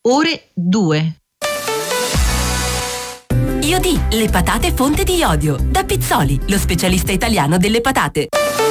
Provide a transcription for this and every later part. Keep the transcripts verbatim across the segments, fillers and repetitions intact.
ore due. Iodì, le patate fonte di iodio. Da Pizzoli, lo specialista italiano delle patate.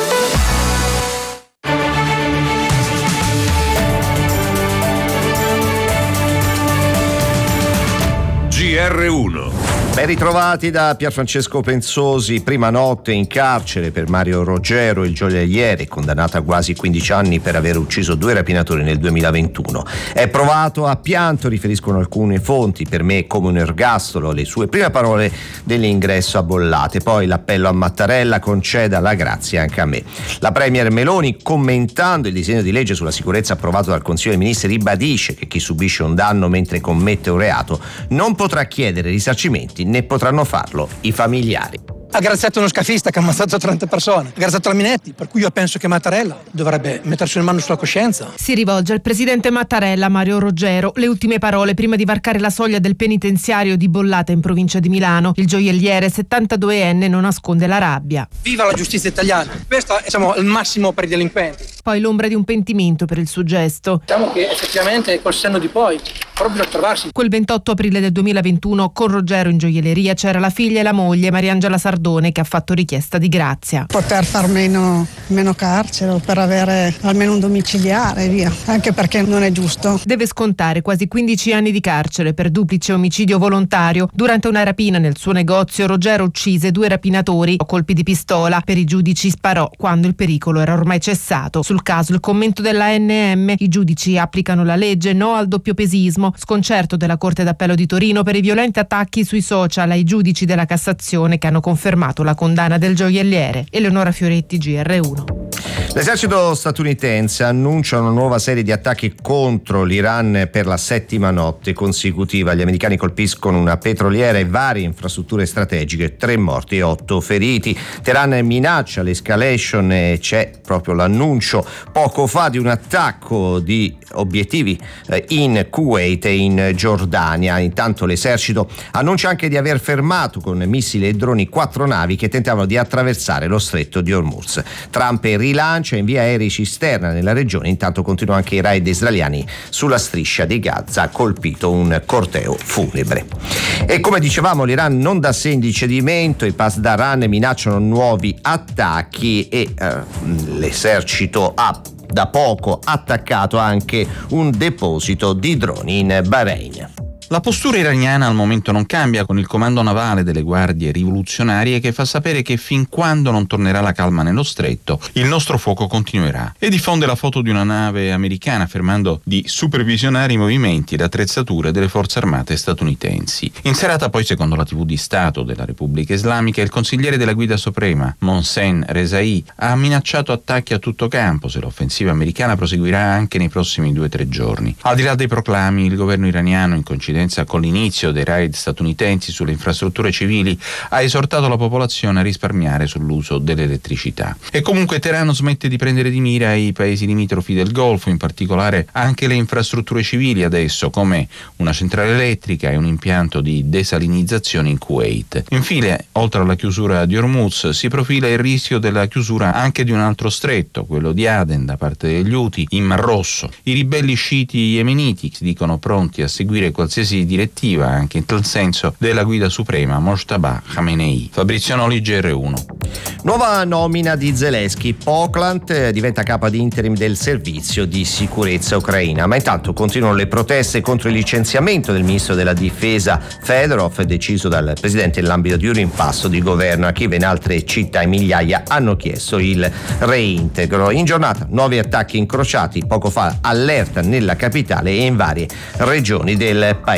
G R uno. Ben ritrovati da Pierfrancesco Pensosi. Prima notte in carcere per Mario Roggero, il gioielliere, condannato a quasi quindici anni per aver ucciso due rapinatori nel duemilaventuno. È provato a pianto, riferiscono alcune fonti, per me come un ergastolo, le sue prime parole dell'ingresso a Bollate. Poi l'appello a Mattarella: conceda la grazia anche a me. La premier Meloni, commentando il disegno di legge sulla sicurezza approvato dal Consiglio dei Ministri, ribadisce che chi subisce un danno mentre commette un reato non potrà chiedere risarcimenti, né potranno farlo i familiari. Ha graziato uno scafista che ha ammazzato trenta persone, ha graziato la Minetti, per cui io penso che Mattarella dovrebbe mettersi una mano sulla coscienza. Si rivolge al presidente Mattarella Mario Roggero. Le ultime parole prima di varcare la soglia del penitenziario di Bollata in provincia di Milano. Il gioielliere settantaduenne non nasconde la rabbia. Viva la giustizia italiana! Questo è, diciamo, il massimo per i delinquenti. Poi l'ombra di un pentimento per il suo gesto. Diciamo che effettivamente col senno di poi proprio a trovarsi. Quel ventotto aprile del duemilaventuno con Roggero in gioielleria c'era la figlia e la moglie, Mariangela Sardone, che ha fatto richiesta di grazia. Poter far meno, meno carcere, per avere almeno un domiciliare, via, anche perché non è giusto. Deve scontare quasi quindici anni di carcere per duplice omicidio volontario. Durante una rapina nel suo negozio, Roggero uccise due rapinatori a colpi di pistola. Per i giudici sparò quando il pericolo era ormai cessato. Sul caso il commento della A N M: i giudici applicano la legge, no al doppiopesismo. Sconcerto della Corte d'Appello di Torino per i violenti attacchi sui social ai giudici della Cassazione che hanno confermato la condanna del gioielliere. Eleonora Fioretti, G R uno. L'esercito statunitense annuncia una nuova serie di attacchi contro l'Iran per la settima notte consecutiva. Gli americani colpiscono una petroliera e varie infrastrutture strategiche, tre morti e otto feriti. Teheran minaccia l'escalation e c'è proprio l'annuncio poco fa di un attacco di obiettivi in Kuwait e in Giordania. Intanto l'esercito annuncia anche di aver fermato con missili e droni quattro navi che tentavano di attraversare lo stretto di Hormuz. Trump rilancia e invia aerei cisterna nella regione. Intanto continuano anche i raid israeliani sulla striscia di Gaza, ha colpito un corteo funebre. E come dicevamo, l'Iran non dà segni di cedimento, i Pasdaran minacciano nuovi attacchi e eh, l'esercito ha da poco attaccato anche un deposito di droni in Bahrain. La postura iraniana al momento non cambia, con il comando navale delle guardie rivoluzionarie che fa sapere che fin quando non tornerà la calma nello stretto, il nostro fuoco continuerà, e diffonde la foto di una nave americana affermando di supervisionare i movimenti ed attrezzature delle forze armate statunitensi. In serata poi, secondo la tivù di Stato della Repubblica Islamica, il consigliere della Guida Suprema, Mohsen Rezai, ha minacciato attacchi a tutto campo se l'offensiva americana proseguirà anche nei prossimi due o tre giorni. Al di là dei proclami, il governo iraniano, in coincidenza con l'inizio dei raid statunitensi sulle infrastrutture civili, ha esortato la popolazione a risparmiare sull'uso dell'elettricità. E comunque Teheran smette di prendere di mira i paesi limitrofi del Golfo, in particolare anche le infrastrutture civili adesso, come una centrale elettrica e un impianto di desalinizzazione in Kuwait. Infine, oltre alla chiusura di Hormuz, si profila il rischio della chiusura anche di un altro stretto, quello di Aden, da parte degli Houthi in Mar Rosso. I ribelli sciiti yemeniti si dicono pronti a seguire qualsiasi direttiva, anche in tal senso, della guida suprema Mojtaba Khamenei. Fabrizio Noli, G R uno. Nuova nomina di Zelensky. Poklant diventa capo di interim del servizio di sicurezza ucraina. Ma intanto continuano le proteste contro il licenziamento del ministro della difesa Fedorov, deciso dal presidente nell'ambito di un rimpasto di governo. A Kiev e in altre città in migliaia hanno chiesto il reintegro. In giornata nuovi attacchi incrociati, poco fa allerta nella capitale e in varie regioni del paese.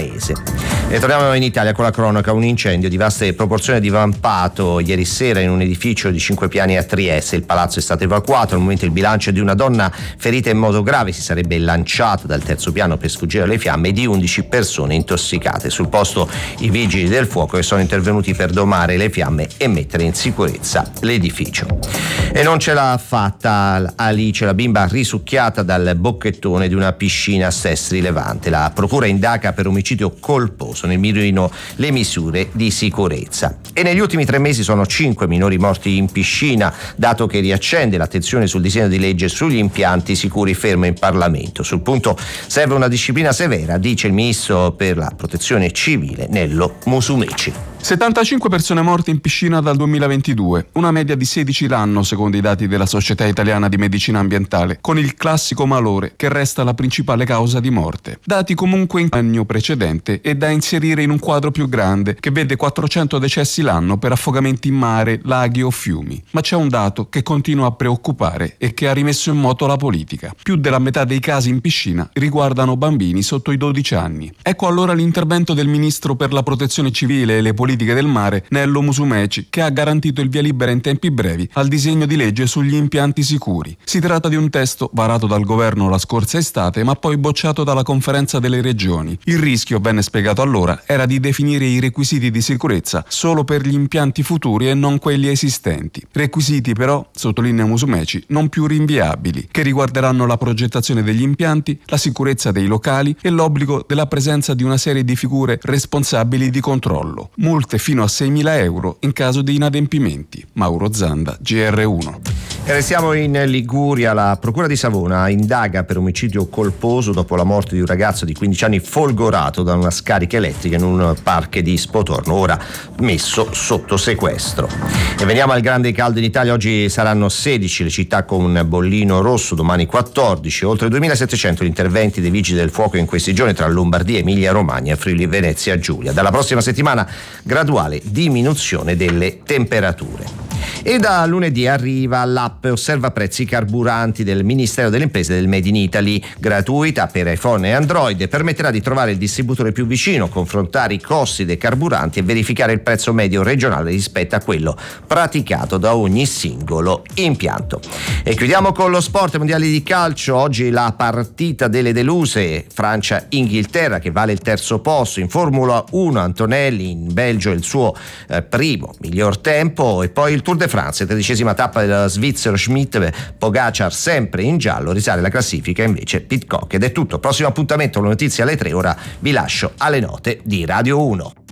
E torniamo in Italia con la cronaca. Un incendio di vaste proporzioni divampato ieri sera in un edificio di cinque piani a Trieste. Il palazzo è stato evacuato. Al momento il bilancio è di una donna ferita in modo grave, si sarebbe lanciata dal terzo piano per sfuggire alle fiamme, e di undici persone intossicate. Sul posto i vigili del fuoco che sono intervenuti per domare le fiamme e mettere in sicurezza l'edificio. E non ce l'ha fatta Alice, la bimba risucchiata dal bocchettone di una piscina a Sestri Levante. La procura indaga per omicidio colposo. impegnoso nel mirino le misure di sicurezza. E negli ultimi tre mesi sono cinque minori morti in piscina, dato che riaccende l'attenzione sul disegno di legge sugli impianti sicuri fermo in Parlamento. Sul punto serve una disciplina severa, dice il ministro per la protezione civile Nello Musumeci. settantacinque persone morte in piscina dal duemilaventidue, una media di sedici l'anno secondo i dati della Società Italiana di Medicina Ambientale, con il classico malore che resta la principale causa di morte. Dati comunque in anno precedente e da inserire in un quadro più grande che vede quattrocento decessi l'anno per affogamenti in mare, laghi o fiumi. Ma c'è un dato che continua a preoccupare e che ha rimesso in moto la politica. Più della metà dei casi in piscina riguardano bambini sotto i dodici anni. Ecco allora l'intervento del Ministro per la Protezione Civile e le Politiche del Mare, Nello Musumeci, che ha garantito il via libera in tempi brevi al disegno di legge sugli impianti sicuri. Si tratta di un testo varato dal governo la scorsa estate, ma poi bocciato dalla Conferenza delle Regioni. Il rischio, venne spiegato allora, era di definire i requisiti di sicurezza solo per gli impianti futuri e non quelli esistenti. Requisiti però, sottolinea Musumeci, non più rinviabili, che riguarderanno la progettazione degli impianti, la sicurezza dei locali e l'obbligo della presenza di una serie di figure responsabili di controllo. Multe fino a seimila euro in caso di inadempimenti. Mauro Zanda, G R uno. E restiamo in Liguria. La procura di Savona indaga per omicidio colposo dopo la morte di un ragazzo di quindici anni folgorato da una scarica elettrica in un parco di Spotorno, ora messo sotto sequestro. E veniamo al grande caldo in Italia. Oggi saranno sedici le città con bollino rosso, domani quattordici, oltre duemilasettecento gli interventi dei vigili del fuoco in questi giorni tra Lombardia, Emilia Romagna, Friuli, Venezia Giulia. Dalla prossima settimana graduale diminuzione delle temperature. E da lunedì arriva l'app Osserva Prezzi Carburanti del Ministero delle Imprese del Made in Italy, gratuita per iPhone e Android, e permetterà di trovare il distributore più vicino, confrontare i costi dei carburanti e verificare il prezzo medio regionale rispetto a quello praticato da ogni singolo impianto. E chiudiamo con lo sport. Mondiali di calcio, oggi la partita delle deluse, Francia-Inghilterra, che vale il terzo posto. In Formula uno Antonelli in Belgio è il suo eh, primo miglior tempo, e poi il Tour de France, tredicesima tappa del svizzero Schmidt, Pogacar sempre in giallo, risale la classifica invece Pidcock. Ed è tutto, prossimo appuntamento con le notizie alle tre, ora vi lascio alle note di Radio uno.